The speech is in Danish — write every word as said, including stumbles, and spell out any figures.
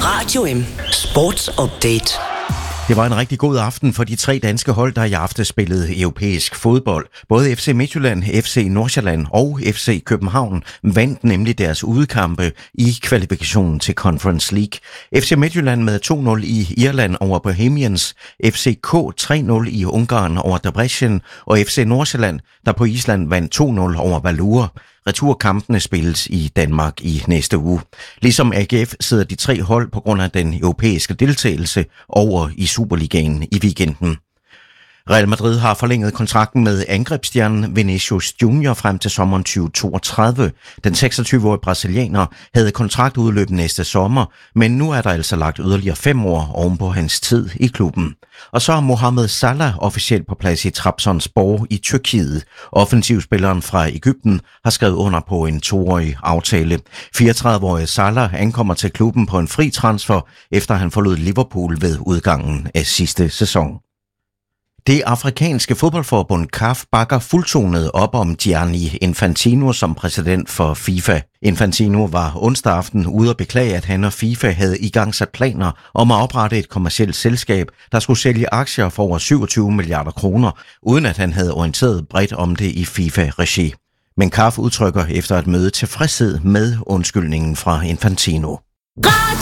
Radio M Sports Update. Det var en rigtig god aften for de tre danske hold, der i aften spillede europæisk fodbold. Både F C Midtjylland, F C Nordsjælland og F C København vandt nemlig deres udekampe i kvalifikationen til Conference League. F C Midtjylland med to nul i Irland over Bohemians, F C K tre nul i Ungarn over Debrecen og F C Nordsjælland, der på Island vandt to nul over Valur. Returkampene spilles i Danmark i næste uge. Ligesom A G F sidder de tre hold på grund af den europæiske deltagelse over i Superligaen i weekenden. Real Madrid har forlænget kontrakten med angrebsstjernen Vinicius Junior frem til sommeren tyve toogtredive. Den seksogtyve-årige brasilianer havde kontraktudløb næste sommer, men nu er der altså lagt yderligere fem år oven på hans tid i klubben. Og så er Mohamed Salah officielt på plads i Trabzonspor i Tyrkiet. Offensivspilleren fra Egypten har skrevet under på en toårig aftale. fireogtredive-årige Salah ankommer til klubben på en fri transfer, efter han forlod Liverpool ved udgangen af sidste sæson. Det afrikanske fodboldforbund C A F bakker fuldtonet op om Gianni Infantino som præsident for FIFA. Infantino var onsdag aften ude at beklage, at han og FIFA havde igangsat planer om at oprette et kommercielt selskab, der skulle sælge aktier for over syvogtyve milliarder kroner, uden at han havde orienteret bredt om det i FIFA-regi. Men C A F udtrykker efter et møde tilfredshed med undskyldningen fra Infantino.